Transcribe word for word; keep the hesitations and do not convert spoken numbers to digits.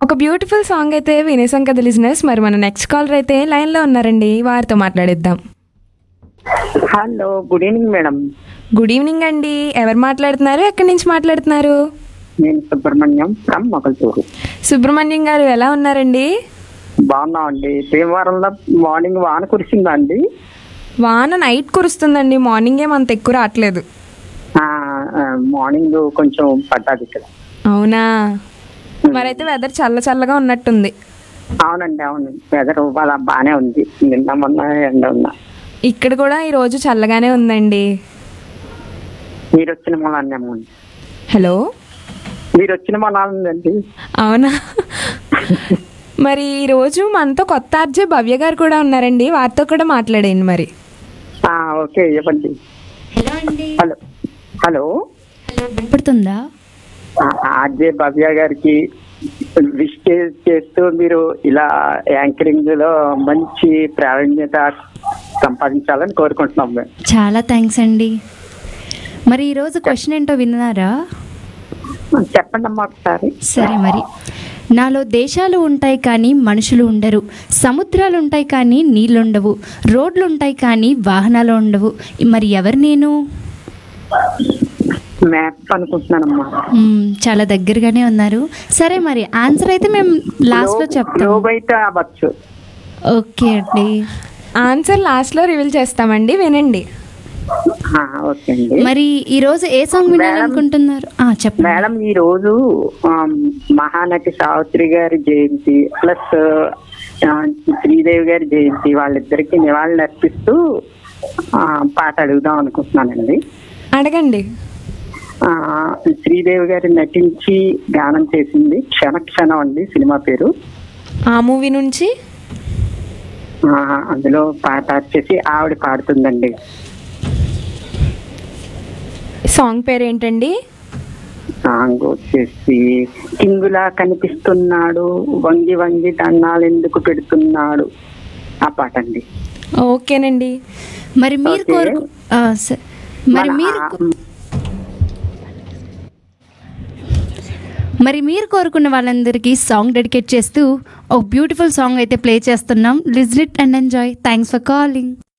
ఒక beautiful song అయితే వినేసాం కదా లిజనర్స్. మరి మన నెక్స్ట్ కాలర్ అయితే లైన్లో ఉన్నారండి, వారితో మాట్లాడిద్దాం. Hello, good evening madam. Good evening అండి. ఎవరు మాట్లాడుతున్నారు, ఎక్కడి నుంచి మాట్లాడుతున్నారు? నేను సుబ్రహ్మణ్యం ఫ్రమ్ మొగల్తూరు. సుబ్రహ్మణ్యం గారు ఎలా ఉన్నారండి? బాగున్నామండి. భీమవరంలో మార్నింగ్ వాన కురిసిందా అండి? వాన నైట్ కురుస్తుందండి, మార్నింగ్ ఏం అంత ఎక్కువ రావట్లేదు. ఆ, ఆ, మార్నింగ్ కొంచెం పడ్డది ఇక్కడ. అవునా? మరైతే వెదర్ చల్ల చల్లగా ఉన్నట్టుంది. అవునండి, అవును. వెదర్ అలా బాగానే ఉంది. నిన్న మొన్న ఎండ ఉన్నా. ఇక్కడ కూడా ఈ రోజు చల్లగానే ఉందండి. మీరు వచ్చిన మొన్న హలో, మీరు వచ్చిన మొన్న ఉందండి. అవునా? మరి ఈ రోజు మనతో కొత్త ఆర్జే భవ్య గారు కూడా ఉన్నారండి, వారితో కూడా మాట్లాడండి మరి. ఆ, ఓకే, ఇవ్వండి. హలో అండి. హలో హలో వినపడుతుందా? ఆర్జే భవ్య గారికి విష్ చేస్తూ మీరు ఇలా యాంకరింగ్ లో మంచి ప్రావీణ్యత సంపాదించాలని కోరుకుంటున్నాం మేము. చాలా థ్యాంక్స్ అండి. మరి ఈరోజు క్వశ్చన్ ఏంటో విన్నారా? చెప్పండి అమ్మా ఒకసారి. సరే, మరి నాలో దేశాలు ఉంటాయి కానీ మనుషులు ఉండరు, సముద్రాలు ఉంటాయి కానీ నీళ్ళు ఉండవు, రోడ్లు ఉంటాయి కానీ వాహనాలు ఉండవు, మరి ఎవరు నేను? మ్యాప్ అనుకుంటున్నానమ్మా. మ్మ్, చాలా దగ్గరగానే ఉన్నారు. సరే, మరి ఆన్సర్ అయితే మేము లాస్ట్లో చెప్తాం. గ్లోబ్ అయితే అవ్వచ్చు. ఓకే అండి. ఆన్సర్ లాస్ట్లో రివీల్ చేస్తామండి, వినండి. ఆ, ఓకే అండి. మరి ఈ రోజు ఏ సాంగ్ వినాలనుకుంటున్నారు? ఆ, చెప్పండి మేడం. ఈ రోజు ఆమ్, మహానటి సావిత్రి గారి జయంతి ప్లస్ ఆ, శ్రీదేవి గారి జయంతి, వాళ్ళిద్దరికి నివాళులు అర్పిస్తూ ఆ, పాట అడుగుదాం అనుకుంటున్నానండి. అడగండి. ఆ, శ్రీదేవి గారి నటించి గానం చేసింది క్షణ క్షణం అండి సినిమా పేరు. ఆ మూవీ నుంచి ఆ, అందులో పాట వచ్చేసి ఆవిడ పాడుతుందండి. సాంగ్ పేరు ఏంటండి? సాంగ్ వచ్చేసి కింగులా కనిపిస్తున్నాడు, వంగి వంగి దండాలు ఎందుకు పెడుతున్నాడు, ఆ పాట అండి. ఓకేనండి. మరి మీరు ఓకే. కోరుకు ఆ, స- మరి మన- మీరు మరి మీరు కోరుకున్న వాళ్ళందరికీ సాంగ్ డెడికేట్ చేస్తూ ఒక బ్యూటిఫుల్ సాంగ్ అయితే ప్లే చేస్తున్నాం. Listen it and enjoy. Thanks for calling.